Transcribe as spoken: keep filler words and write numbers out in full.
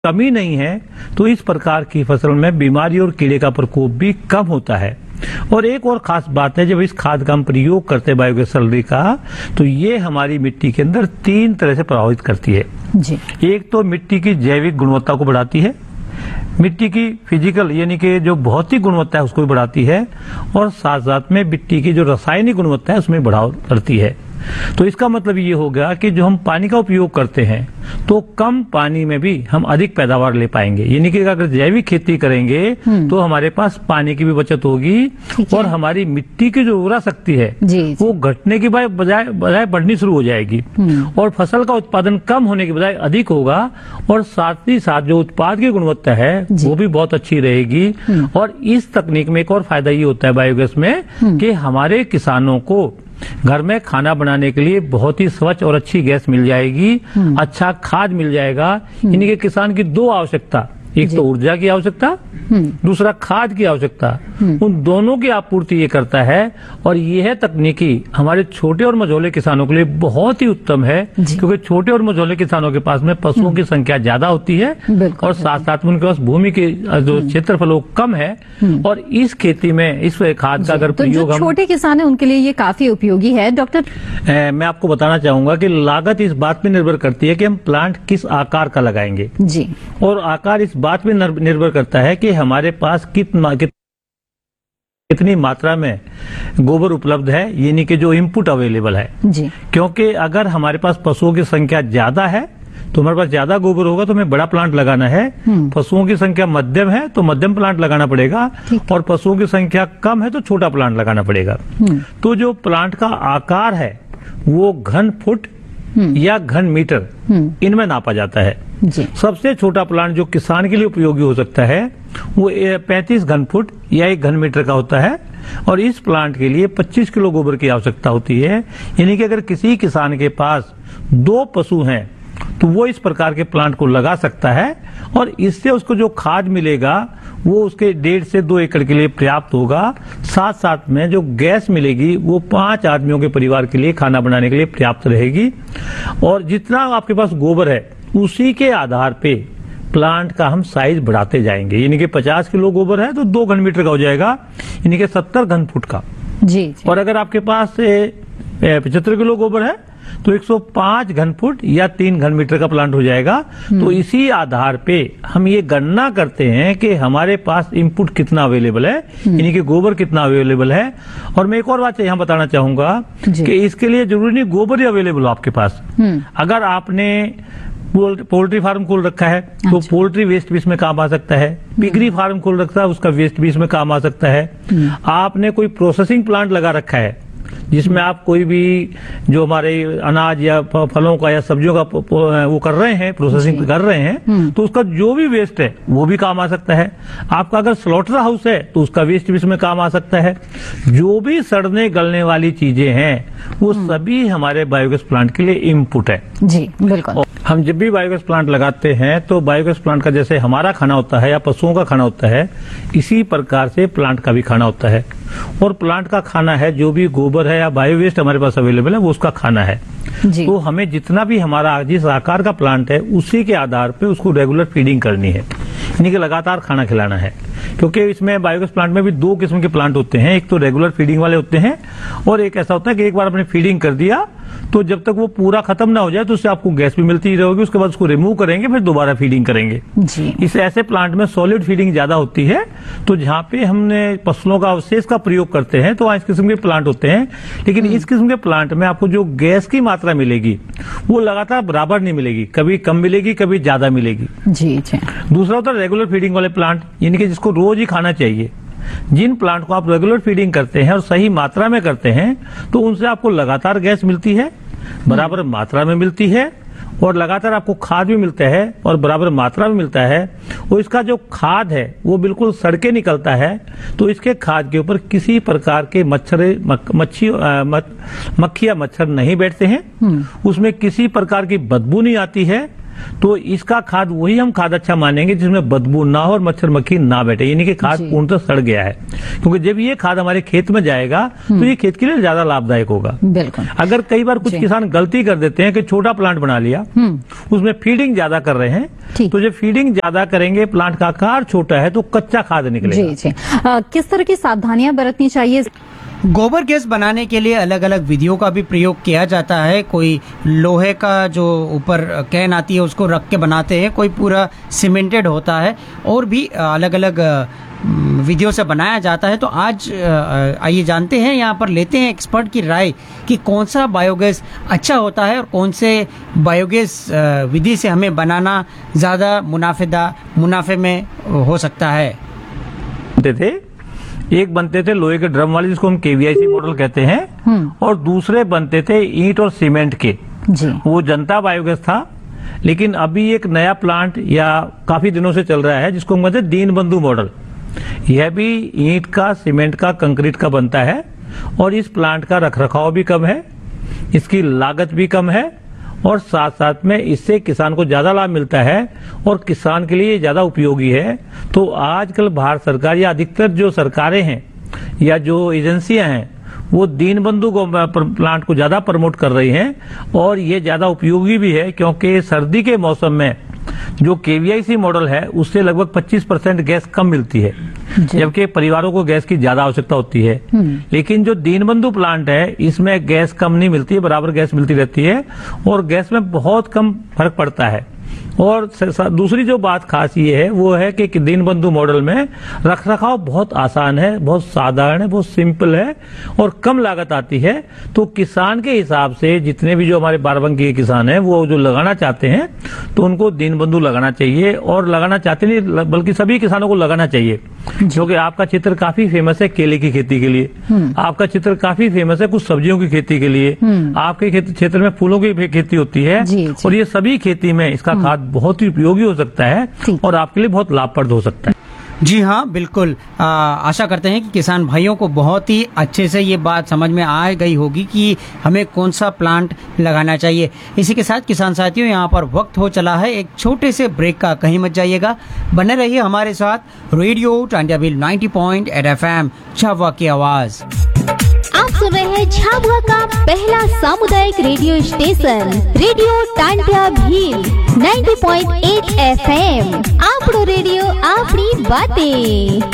कमी नहीं है तो इस प्रकार की फसल में बीमारी और कीड़े का प्रकोप भी कम होता है। और एक और खास बात है, जब इस खाद का हम प्रयोग करते हैं बायोगैस स्लरी का, तो ये हमारी मिट्टी के अंदर तीन तरह से प्रभावित करती है जी। एक तो मिट्टी की जैविक गुणवत्ता को बढ़ाती है, मिट्टी की फिजिकल यानी कि जो भौतिक गुणवत्ता है उसको भी बढ़ाती है, और साथ साथ में मिट्टी की जो रासायनिक गुणवत्ता है उसमें बढ़ाव करती है। तो इसका मतलब ये हो गया कि जो हम पानी का उपयोग करते हैं तो कम पानी में भी हम अधिक पैदावार ले पाएंगे। यानी कि अगर जैविक खेती करेंगे तो हमारे पास पानी की भी बचत होगी और हमारी मिट्टी की जो उर्वरा शक्ति है जी, जी। वो घटने की बजाय बजाय बढ़नी शुरू हो जाएगी और फसल का उत्पादन कम होने की बजाय अधिक होगा, और साथ ही साथ जो उत्पाद की गुणवत्ता है वो भी बहुत अच्छी रहेगी। और इस तकनीक में एक और फायदा ये होता है बायोगैस में कि हमारे किसानों को घर में खाना बनाने के लिए बहुत ही स्वच्छ और अच्छी गैस मिल जाएगी, अच्छा खाद मिल जाएगा। यानी कि किसान की दो आवश्यकता, एक तो ऊर्जा की आवश्यकता, दूसरा खाद की आवश्यकता, उन दोनों की आपूर्ति ये करता है। और यह तकनीकी हमारे छोटे और मझोले किसानों के लिए बहुत ही उत्तम है, क्योंकि छोटे और मझोले किसानों के पास में पशुओं की संख्या ज्यादा होती है और साथ साथ में उनके पास भूमि की जो क्षेत्रफल वो कम है, और इस खेती में इस खाद का अगर तो प्रयोग जो हम छोटे किसान है उनके लिए ये काफी उपयोगी है। डॉक्टर ए, मैं आपको बताना चाहूंगा कि लागत इस बात पे निर्भर करती है कि हम प्लांट किस आकार का लगाएंगे जी, और आकार इस बात पे निर्भर करता है कि हमारे पास कितना कित, कितनी मात्रा में गोबर उपलब्ध है, यानी कि जो इनपुट अवेलेबल है जी। क्योंकि अगर हमारे पास पशुओं की संख्या ज्यादा है तो हमारे पास ज्यादा गोबर होगा तो हमें बड़ा प्लांट लगाना है। पशुओं की संख्या मध्यम है तो मध्यम प्लांट लगाना पड़ेगा, और पशुओं की संख्या कम है तो छोटा प्लांट लगाना पड़ेगा। तो जो प्लांट का आकार है वो घन फुट या घन मीटर इनमें नापा जाता है जी। सबसे छोटा प्लांट जो किसान के लिए उपयोगी हो सकता है वो पैंतीस घन फुट या एक घन मीटर का होता है, और इस प्लांट के लिए पच्चीस किलो गोबर की आवश्यकता होती है। यानी कि अगर किसी किसान के पास दो पशु हैं तो वो इस प्रकार के प्लांट को लगा सकता है, और इससे उसको जो खाद मिलेगा वो उसके डेढ़ से दो एकड़ के लिए पर्याप्त होगा। साथ साथ में जो गैस मिलेगी वो पांच आदमियों के परिवार के लिए खाना बनाने के लिए पर्याप्त रहेगी। और जितना आपके पास गोबर है उसी के आधार पे प्लांट का हम साइज बढ़ाते जाएंगे। यानी कि पचास किलो गोबर है तो दो घन मीटर का हो जाएगा, यानी कि सत्तर घन फुट का जी, जी। और अगर आपके पास पचहत्तर किलो गोबर है तो एक सौ पाँच घन फुट या तीन घन मीटर का प्लांट हो जाएगा। तो इसी आधार पे हम ये गणना करते हैं कि हमारे पास इनपुट कितना अवेलेबल है, यानी कि गोबर कितना अवेलेबल है। और मैं एक और बात यहाँ बताना चाहूंगा कि इसके लिए जरूरी नहीं गोबर ही अवेलेबल हो आपके पास। अगर आपने पोल्ट्री फार्म खोल रखा है तो पोल्ट्री वेस्ट भी इसमें काम आ सकता है, पिगरी फार्म खोल रखा है उसका वेस्ट भी इसमें काम आ सकता है। आपने कोई प्रोसेसिंग प्लांट लगा रखा है जिसमें आप कोई भी जो हमारे अनाज या फलों का या सब्जियों का वो कर रहे हैं, प्रोसेसिंग कर रहे हैं, तो उसका जो भी वेस्ट है वो भी काम आ सकता है। आपका अगर स्लॉटर हाउस है तो उसका वेस्ट भी इसमें काम आ सकता है। जो भी सड़ने गलने वाली चीजें हैं वो सभी हमारे बायोगैस प्लांट के लिए इनपुट है जी, बिल्कुल। हम जब भी बायोगैस प्लांट लगाते हैं तो बायोगैस प्लांट का जैसे हमारा खाना होता है या पशुओं का खाना होता है, इसी प्रकार से प्लांट का भी खाना होता है। और प्लांट का खाना है जो भी गोबर है या बायो वेस्ट हमारे पास अवेलेबल है वो उसका खाना है जी। तो हमें जितना भी हमारा जिस आकार का प्लांट है उसी के आधार पे उसको रेगुलर फीडिंग करनी है, यानी कि लगातार खाना खिलाना है। क्योंकि इसमें बायोगैस प्लांट में भी दो किस्म के प्लांट होते हैं, एक तो रेगुलर फीडिंग वाले होते हैं और एक ऐसा होता है कि एक बार आपने फीडिंग कर दिया तो जब तक वो पूरा खत्म ना हो जाए तो उससे आपको गैस भी मिलती रहेगी, उसके बाद उसको रिमूव करेंगे फिर दोबारा फीडिंग करेंगे जी। इस ऐसे प्लांट में सॉलिड फीडिंग ज्यादा होती है। तो जहाँ पे हमने फसलों का अवशेष का प्रयोग करते हैं तो वहाँ इस किस्म के प्लांट होते हैं, लेकिन इस किस्म के प्लांट में आपको जो गैस की मात्रा मिलेगी वो लगातार बराबर नहीं मिलेगी, कभी कम मिलेगी कभी ज्यादा मिलेगी जी, जी। दूसरा होता है रेगुलर फीडिंग वाले प्लांट, यानी कि जिसको रोज ही खाना चाहिए। जिन प्लांट को आप रेगुलर फीडिंग करते हैं और सही मात्रा में करते हैं तो उनसे आपको लगातार गैस मिलती है, बराबर मात्रा में मिलती है, और लगातार आपको खाद भी मिलता है और बराबर मात्रा में मिलता है। और इसका जो खाद है वो बिल्कुल सड़के निकलता है, तो इसके खाद के ऊपर किसी प्रकार के मच्छर मच्छी मक्खी या मच्छर नहीं बैठते हैं, उसमें किसी प्रकार की बदबू नहीं आती है, तो इसका खाद वही हम खाद अच्छा मानेंगे जिसमें बदबू ना हो और मच्छर मक्खी ना बैठे, यानी कि खाद जी। पूर्णतः सड़ गया है। क्योंकि जब ये खाद हमारे खेत में जाएगा तो ये खेत के लिए ज्यादा लाभदायक होगा। बिल्कुल। अगर कई बार कुछ जी। किसान गलती कर देते हैं कि छोटा प्लांट बना लिया, उसमें फीडिंग ज्यादा कर रहे हैं, ठीक। तो जब फीडिंग ज्यादा करेंगे, प्लांट का आकार छोटा है, तो कच्चा खाद निकलेगा। जी जी आ, किस तरह की सावधानियां बरतनी चाहिए? गोबर गैस बनाने के लिए अलग अलग विधियों का भी प्रयोग किया जाता है। कोई लोहे का जो ऊपर कैन आती है उसको रख के बनाते हैं, कोई पूरा सीमेंटेड होता है, और भी अलग अलग विधियों से बनाया जाता है। तो आज आइए जानते हैं, यहाँ पर लेते हैं एक्सपर्ट की राय कि कौन सा बायोगैस अच्छा होता है और कौन से बायोगैस विधि से हमें बनाना ज़्यादा मुनाफेदा मुनाफे में हो सकता है। थे एक बनते थे लोहे के ड्रम वाले, जिसको हम केवीआईसी मॉडल कहते हैं, और दूसरे बनते थे ईंट और सीमेंट के, जी। वो जनता बायोगैस था। लेकिन अभी एक नया प्लांट या काफी दिनों से चल रहा है जिसको हम कहते हैं दीनबंधु मॉडल। यह भी ईंट का, सीमेंट का, कंक्रीट का बनता है, और इस प्लांट का रखरखाव भी कम है, इसकी लागत भी कम है, और साथ साथ में इससे किसान को ज्यादा लाभ मिलता है और किसान के लिए ज्यादा उपयोगी है। तो आजकल भारत सरकार या अधिकतर जो सरकारें हैं या जो एजेंसियां हैं वो दीनबंधु प्लांट को ज्यादा प्रमोट कर रही हैं, और ये ज्यादा उपयोगी भी है क्योंकि सर्दी के मौसम में जो केवीआईसी मॉडल है उससे लगभग पच्चीस परसेंट गैस कम मिलती है, जबकि परिवारों को गैस की ज्यादा आवश्यकता होती है। लेकिन जो दीनबंधु प्लांट है इसमें गैस कम नहीं मिलती है, बराबर गैस मिलती रहती है, और गैस में बहुत कम फर्क पड़ता है। और दूसरी जो बात खास ये है वो है कि दीनबंधु मॉडल में रखरखाव बहुत आसान है, बहुत साधारण है, बहुत सिंपल है, और कम लागत आती है। तो किसान के हिसाब से जितने भी जो हमारे बाराबंकी के किसान हैं वो जो लगाना चाहते हैं तो उनको दीनबंधु लगाना चाहिए, और लगाना चाहते नहीं बल्कि सभी किसानों को लगाना चाहिए। क्योंकि आपका चित्र काफी फेमस है केले की खेती के लिए, आपका चित्र काफी फेमस है कुछ सब्जियों की खेती के लिए, आपके क्षेत्र में फूलों की खेती होती है, जी, जी। और ये सभी खेती में इसका खाद बहुत ही उपयोगी हो सकता है और आपके लिए बहुत लाभप्रद हो सकता है। जी हाँ, बिल्कुल। आ, आशा करते हैं कि किसान भाइयों को बहुत ही अच्छे से ये बात समझ में आ गई होगी कि हमें कौन सा प्लांट लगाना चाहिए। इसी के साथ किसान साथियों, यहाँ पर वक्त हो चला है एक छोटे से ब्रेक का, कहीं मत जाइएगा, बने रहिए हमारे साथ। रेडियो टांडियाबिल नब्बे पॉइंट आठ एफ एम, झाबुआ की आवाज। आप सुन रहे हैं झाबुआ का पहला सामुदायिक radio station radio Tandia Bhil नब्बे पॉइंट आठ एफ एम। आपड़ो रेडियो, आपड़ी बातें।